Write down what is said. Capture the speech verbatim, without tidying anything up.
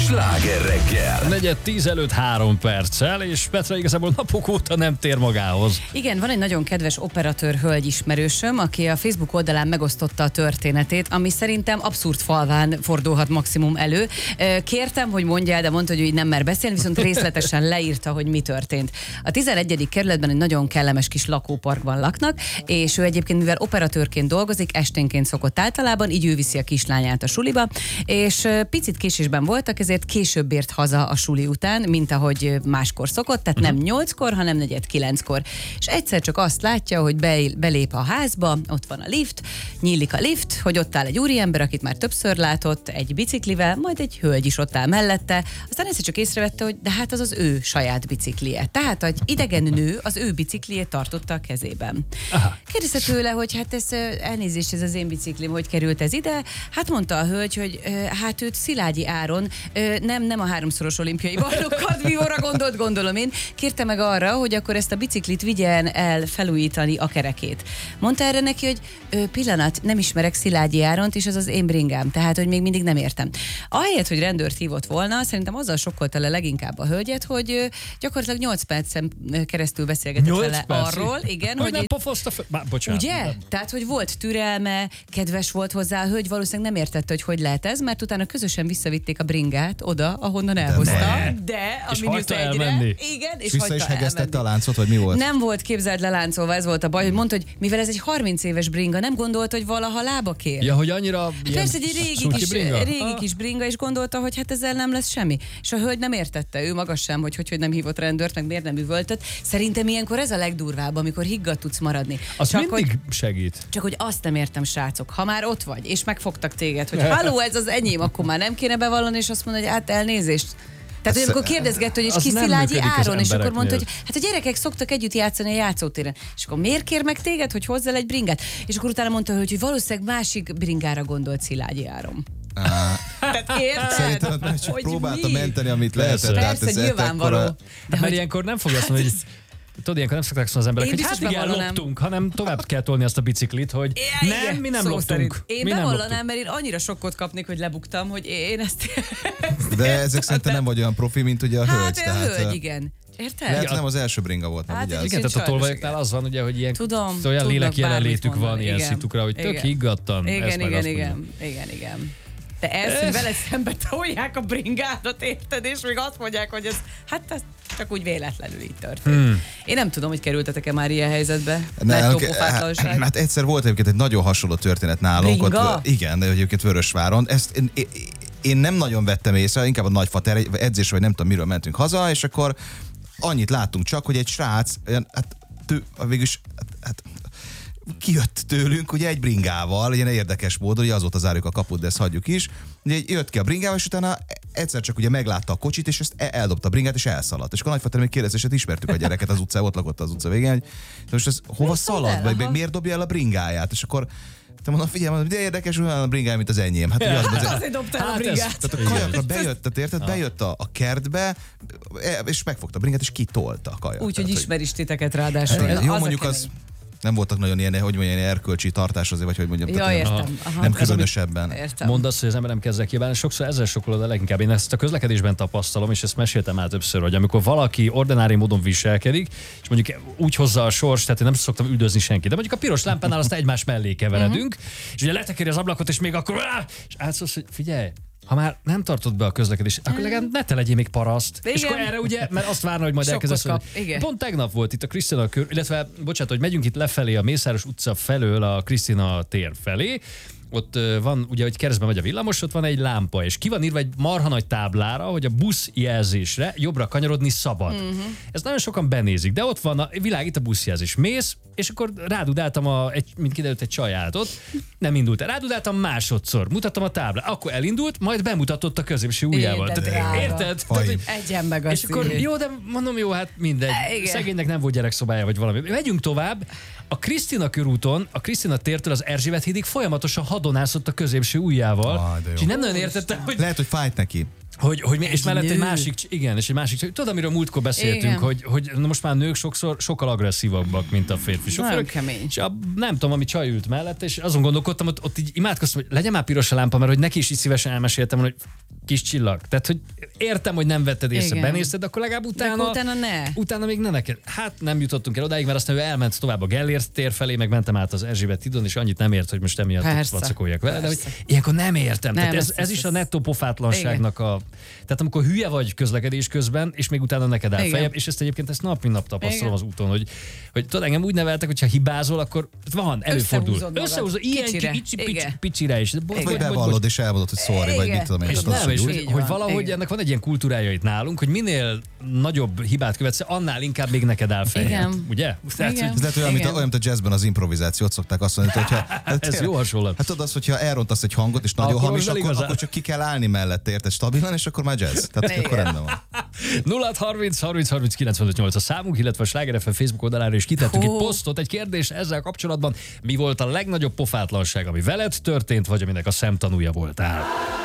Sláger reggel. Negyed tíz előtt három perccel, és Petra igazából napok óta nem tér magához. Igen, van egy nagyon kedves operatőr hölgy ismerősöm, aki a Facebook oldalán megosztotta a történetét, ami szerintem abszurd falván fordulhat maximum elő. Kértem, hogy mondja el, de mondta, hogy ő így nem mer beszélni, viszont részletesen leírta, hogy mi történt. A tizenegyedik kerületben egy nagyon kellemes kis lakóparkban laknak, és ő egyébként, mivel operatőrként dolgozik, esténként szokott általában, így ő viszi a kislányát a suliba, és picit késésben voltak, ezért később ért haza a suli után, mint ahogy máskor szokott, tehát nem nyolckor, hanem negyed kilenckor. És egyszer csak azt látja, hogy belép a házba, ott van a lift, nyílik a lift, hogy ott áll egy úriember, akit már többször látott, egy biciklivel, majd egy hölgy is ott áll mellette, aztán egyszer csak észrevette, hogy de hát az az ő saját biciklije. Tehát egy idegen nő az ő bicikliét tartotta a kezében. Kérdezte tőle, hogy hát ez elnézést, ez az én biciklim, hogy került ez ide? Hát mondta a hölgy, hogy hát őt Szilágyi Áron, nem, nem a háromszoros olimpiai bajnok kardvívóra gondolt, gondolom én, kérte meg arra, hogy akkor ezt a biciklit vigyen el felújítani a kerekét. Mondta erre neki, hogy pillanat, nem ismerek Szilágyi Áront, és ez az én bringám, tehát, hogy még mindig nem értem. Ahelyett, hogy rendőrt hívott volna, szerintem azzal sokkolta le leginkább a hölgyet, hogy gyakorlatilag nyolc percen keresztül beszélgetett vele arról, igen, hogy, hogy nem pofozta fel. Bá, bocsánat. Ugye? Nem. Tehát, hogy volt türelme, kedves volt hozzá, a hölgy valószínűleg nem értette, hogy hogy lehet ez, mert utána közösen visszavitték a bringát oda, ahonnan elhozta, de, de a és mínusz hagyta egyre, elmenni. igen, és, és vissza is hagyta hegesztette elmenni. a láncot, vagy mi volt? Nem volt, képzeld, leláncolva, ez volt a baj, hogy mondta, hogy mivel ez egy harminc éves bringa, nem gondolt, hogy valaha lába kér. Ja, hogy annyira Persze, egy régi kis, bringa? régi Ah. kis bringa, és gondolta, hogy hát ezzel nem lesz semmi. És a hölgy nem értette, ő maga sem, hogy hogy, hogy nem hívott rendőrt, meg miért nem üvöltött. Szerintem ilyenkor ez a legdurvább, amikor higgadt tudsz maradni. Az Csak mindig hogy, segít. csak hogy azt nem értem, srácok, ha már ott vagy, és megfogtak téged, hogy halló, ez az enyém, akkor már nem kéne bevallani, és azt mondod, hogy hát elnézést. Tehát, hogy amikor kérdezgett, hogy és az ki nem Szilágyi működik az Áron, és akkor mondta, hogy embereknél. hát a gyerekek szoktak együtt játszani a játszótéren. És akkor miért kér meg téged, hogy hozzál egy bringát? És akkor utána mondta, hogy valószínűleg másik bringára gondolt Szilágyi Áron. Tehát érted? Szerintem már csak Hogy próbálta mi? menteni, amit Persze. lehetett. Persze, Tehát ez nyilvánvaló. ekkora- De Mert hogy ilyenkor nem fogja azt mondani, hogy tudod, ilyenkor nem szokták szóval az emberek, Én hogy hát biztos igen, bevallom, loptunk, hanem tovább kell tolni azt a biciklit, hogy Ja, nem, igen, mi nem szó loptunk. szerint. Én mi nem bevállalnám, loptunk. mert én annyira sokkot kapnék, hogy lebuktam, hogy én ezt... De ezek szerintem nem vagy olyan profi, mint ugye a hölgy. Hát, a hölgy, uh, igen. Érted? Lehet, nem az első bringa volt, nem Hát, vigyázz. Igen, tehát a Sajnos, tolvajoknál igen. az van, ugye, hogy ilyen Tudom, olyan tudnak lélek jelenlétük bármit van mondani, ilyen igen. szitukra, hogy tök Igen. higgadtan. ezt Igen, meg igen, azt mondja. igen, igen, igen. De ez, hogy veled szembe tolják a bringádat, érted, és még azt mondják, hogy ez, hát ez csak úgy véletlenül így történt. Hmm. Én nem tudom, hogy kerültetek-e már ilyen helyzetbe. Nálunk- Nettó pofátlanság. Hát egyszer volt egyébként egy nagyon hasonló történet nálunk. Bringa? Ott, igen, de egyébként Vörösváron. Ezt én, én, én nem nagyon vettem észre, inkább a nagyfater egy edzés, vagy nem tudom miről mentünk haza, és akkor annyit láttunk csak, hogy egy srác, olyan, hát tő, végülis, hát, hát kijött tőlünk ugye egy bringával, ilyen érdekes módon, ugye az volt az árjuk a kaput, de ezt hagyjuk is. Ugye jött ki a bringával, és utána egyszer csak ugye meglátta a kocsit, és ezt eldobta a bringát, és elszaladt. És akkor a nagyfater még kérdezte, és hát ismertük a gyereket az utcán, ott lakott az utca végén, hogy de most ez hova szalad, el? vagy Aha. meg miért dobja el a bringáját, és akkor te mondom, figyelj, mondom, de érdekes, olyan a bringája, mint az enyém. Hát ugye az, az, Azért dobtál a Hát ez- bringát. tehát a kajakra bejött, tehát érted, bejött a, a kertbe, és megfogta a bringát, és kitolta a kajat. Úgy, hogy Tehát, ismer is titeket ráadásul. hogy- Na, Jó, az a mondjuk kemény. az nem voltak nagyon ilyen, hogy mondjam, ilyen erkölcsi tartás azért, vagy hogy mondjam, Ja, tehát értem. nem, Aha. nem Ez, különösebben. Értem. Mondd azt, hogy az ember nem kezd el kívánni, sokszor ezzel sokkolod a leginkább. Én ezt a közlekedésben tapasztalom, és ezt meséltem már többször, hogy amikor valaki ordinári módon viselkedik, és mondjuk úgy hozza a sors, tehát én nem szoktam üldözni senkit, de mondjuk a piros lámpánál azt egymás mellé keveredünk, és ugye letekeri az ablakot, és még akkor, áh, és átszólsz, hogy figyelj, ha már nem tartod be a közlekedést, akkor legalább ne te legyél még paraszt. Igen. És akkor erre ugye, mert azt várna, hogy majd Sokkot elkezdesz. kap, hogy- igen. Pont tegnap volt itt a Krisztina kör, illetve, bocsánat, hogy megyünk itt lefelé a Mészáros utca felől a Krisztina tér felé. Ott ö, van, ugye, hogy keresztben megy a villamos, ott van egy lámpa, és ki van írva egy marha nagy táblára, hogy a buszjelzésre jobbra kanyarodni szabad. Uh-huh. Ezt nagyon sokan benézik, de ott van a világít a buszjelzés. Mész, és akkor rádudáltam, a, egy, mint kiderült, egy csajátot, nem indult el. Rádudáltam másodszor, mutattam a táblát, akkor elindult, majd bemutatott a középső ujjával. Édes Tehát, drága. érted? Faj. Tehát, hogy- Egyen meg a és akkor szívét. jó, de mondom, jó, hát mindegy. Igen. Szegénynek nem volt gyerekszobája, vagy valami. Megyünk tovább. A Krisztina körúton, a Krisztina tértől az Erzsébet hídig folyamatosan hadonászott a középső ujjával. Ah, de jó. És én nem nagyon értettem, hogy Lehet, hogy fájt neki. Hogy, hogy mi, és Egy mellett egy nő. másik, igen, és egy másik, tudod, amiről múltkor beszéltünk, Igen. hogy, hogy na most már nők sokszor sokkal agresszívabbak, mint a férfi Nagyon sofőrök. kemény. És a, nem tudom, ami csaj ült mellett, és azon gondolkodtam, ott, ott így imádkoztam, hogy legyen már piros a lámpa, mert hogy neki is így szívesen elmeséltem, hogy kis csillag. Tehát, hogy értem, hogy nem vetted észre, Igen. benézted, de akkor legalább utána, akkor utána ne. utána még ne neked. Hát nem jutottunk el odáig, mert aztán ő elment tovább a Gellért tér felé, meg mentem át az Erzsébet hídon, és annyit nem ért, hogy most emiatt Persze. vacakoljak vele. De hogy Persze. ilyenkor nem értem. Nem, Tehát ez, ez- ez ez- is a ez- nettó pofátlanságnak a... Tehát amikor hülye vagy közlekedés közben, és még utána neked áll Igen. feljebb, és ezt egyébként ezt nap mint nap tapasztalom Igen. az úton, hogy, hogy tudod, engem úgy neveltek, hogyha hibázol, akkor van, előfordul. Összehúzod magad. Összehúzod, ilyen Kicsire. kicsi, picsi, Igen. picsire is. De bo- Igen. Vagy bocs, bocs, bevallod és elmondod, hogy sorry, vagy Igen. mit tudom én. és Tehát az, nem, és hogy hogy, Így hogy van, valahogy igen. ennek van egy ilyen kultúrája itt nálunk, hogy minél nagyobb hibát követsz, annál inkább még neked áll feljebb. Igen. Ugye? Tehát, Igen. hogy Ez lehet olyan, mint a, Igen. olyan, mint a jazzben az improvizációt szokták azt mondani, hogyha... Hát, ez tényleg, jó hasonlat. Hát tudod azt, hogyha elrontasz egy hangot, és nagyon Akkor hamis, azzal akkor, igazán. akkor csak ki kell állni mellette, érted, stabilan, és akkor már jazz. Tehát Igen. akkor rendben van. nulla harminc harminc harminc kilencvenöt nyolc a számunk, illetve a Sláger ef em Facebook oldalára is kitettünk Hú. egy posztot, egy kérdés ezzel kapcsolatban. Mi volt a legnagyobb pofátlanság, ami veled történt, vagy aminek a szemtanúja voltál?